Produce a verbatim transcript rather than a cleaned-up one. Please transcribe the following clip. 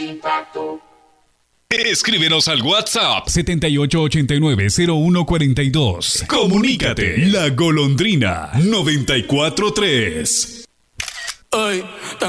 impacto. Escríbenos al WhatsApp setenta y ocho ochenta y nueve cero uno cuarenta y dos. Comunícate. La Golondrina noventa y cuatro tres. Ay,